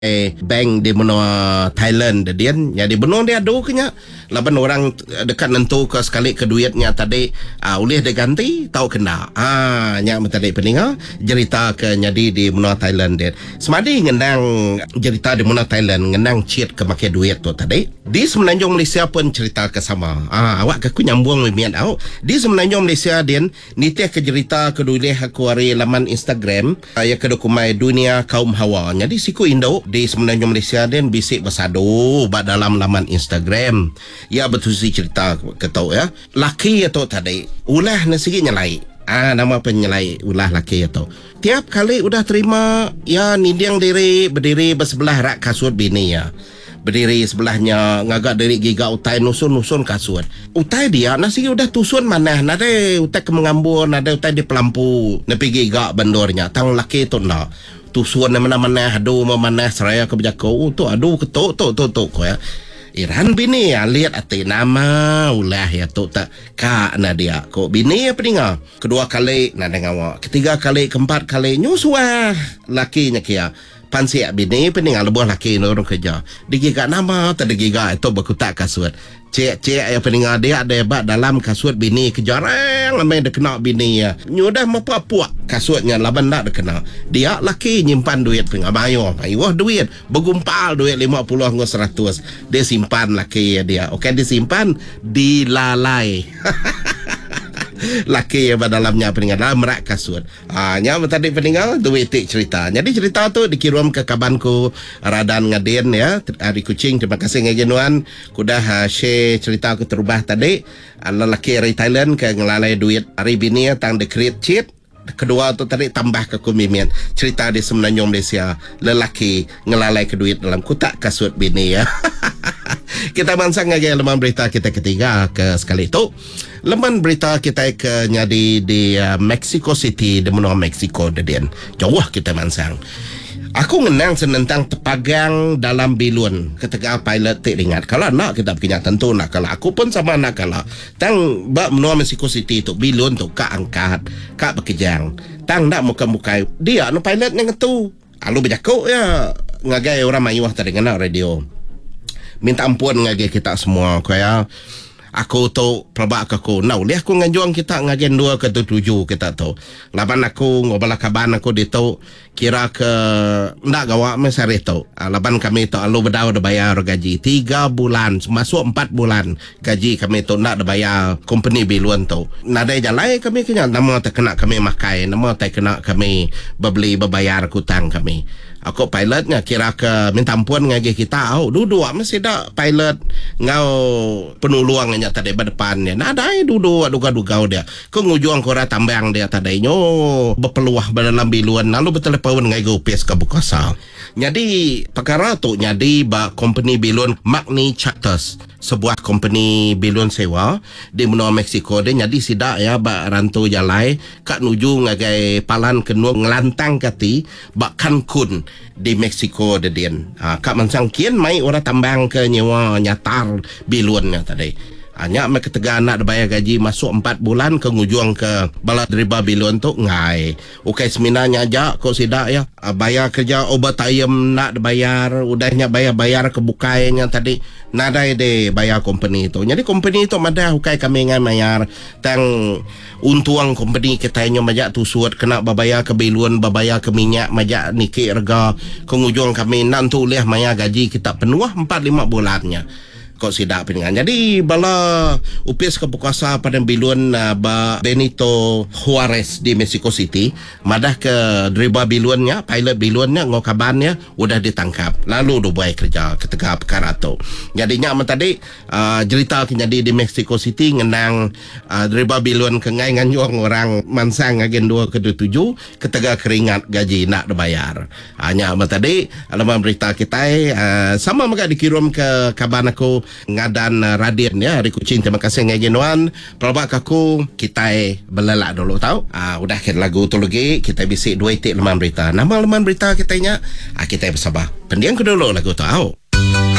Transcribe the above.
bank di benua Thailand dia jadi benua dia ada kenya laban orang dekat nentu ke sekali ke duitnya tadi boleh diganti tahu kena nya tadi peninga cerita ke jadi di benua Thailand dia semadi ngendang cerita di benua Thailand ngendang cheat ke make duit tu tadi di semenanjung Malaysia pun cerita ke sama awak aku nyambung mian au di semenanjung Malaysia dia nitih ke cerita ke duit aku hari laman Instagram ya ke dokumen dunia kaum hawa jadi siku Indo di semenanjung Malaysia dan bisik bersado bak dalam laman Instagram ya betul si cerita ketau ya laki atau tadi ulah nasi nyelai nama penyelai ulah laki atau tiap kali udah terima ya nindiang diri berdiri bersebelah rak kasut bini ya berdiri sebelahnya ngagak dari giga utai nusun kasut utai dia nasi udah tusun mana nada utai ke mengambur nada utai di pelampu nepi giga bandornya tang laki tu nak tusuan mana-mana aduh mana seraya ke berjakau tu aduh ketuk ko ya Iran bini ya lihat ati nama ulah ya tu tak kak na dia kok bini apa dengar kedua kali na dengar ketiga kali keempat kali nyusua lakinya kia pansi bini peningal lebuh laki orang kerja digiga nama tak digiga itu berkutak kasut cek ya peningal dia ada hebat dalam kasut bini kejarang main dia kena bini ya nyudah puak kasutnya laban nak dia kena dia laki nyimpan duit peningal bayo duit bergumpal duit 50 dengan 100 dia simpan laki ya dia okey disimpan dilalai laki yang dalamnya peninggal dalam merak kasut nya tadi peninggal duit cerita jadi cerita tu dikirim ke kabanku Radan Ngaden ya Ari Kucing terima kasih ngagenuan kudah share cerita aku terubah tadi lelaki dari Thailand ke ngelalai duit hari bini tang decreat cheat kedua tu tadi tambah ke kumimin cerita di semenanjung Malaysia lelaki ngelalai ke duit dalam kotak kasut bini ya kita mansang lagi lemah berita kita ketiga ke sekali itu lemah berita kita ke nyadi di Mexico City di benua Mexico dedian jauh kita mansang aku ngenang senentang tepagang dalam bilun ketika pilot tak ingat kalau nak kita punya tentu nak kalau aku pun sama nak kalau tang bak benua Mexico City tu bilun tu kak angkat kak berkejang tang nak muka-muka dia no pilot yang tu alu berjakuk ya ngagai orang mayuah tadi kena radio minta ampun ngage kita semua kaya aku tu pelabak aku now lihat aku ngajuang kita ngagen 2 ke 7 kita tu laban aku ngobala kaban aku ditu kira ke ndak gawa mesare tu laban kami tu alu bedau dah bayar gaji 3 bulan masuk 4 bulan gaji kami tu ndak dah bayar company biluan tu nadai jalai kami kena nama tak kena kami makai nama tak kena kami beli berbayar hutang kami aku pilotnya kira ke minta ampun ngagi kita duduk mesti dak pilot ngau penuluang nya tadi depannya nadai duduk duga dia ke ngujung kora tambang dia tadi nyo berpeluah dalam biluan lalu bertelepon ngai gopes ke bukasa jadi perkara tu jadi ba company biluan Magni Charters sebuah company bilun sewa di benua Mexico dia jadi sidak ya bak rantau jalai kak nuju ngagai palan kenua ngelantang kati bak Cancun di Mexico dia kak mansang kian mai orang tambang ke nyewa nyatar bilunnya tadi hanya mereka tegan nak bayar gaji masuk 4 bulan ke ngujung ke balad riba bilun tu ngai okey seminarnya aja kok sidak ya bayar kerja overtime nak bayar udahnya bayar ke bukainya tadi nadai de bayar company itu jadi company itu madah ukai kami ngai bayar tang untuang company kita nyo majak tu suat kena bayar ke bilun bayar ke minyak majak niki harga ke ngujung kami nantu leh maya gaji kita penuh 4-5 bulannya kok sidak peningan. Jadi bala upis ke berkuasa pada bilun ba Benito Juarez di Mexico City, madah ke driver bilunnya, pilot bilunnya ngokabannya udah ditangkap. Lalu do buat kerja ketika perkara tu. Jadinya tadi cerita jadi di Mexico City ngenang driver bilun ke ngai nganjuang orang mansang agen 2 ke 7 ketika keringat gaji nak dibayar. Hanya tadi alamat berita kita sama maka dikirim ke kaban aku ngadan Radian ya Ari Kucing. Terima kasih ngaginuan pelabak aku kita belelak dulu tahu udah ke lagu tu lagi kita bisik 2 titik lemah berita nama lemah berita kita nya kita bersabar pendiam ke dulu lagu tahu.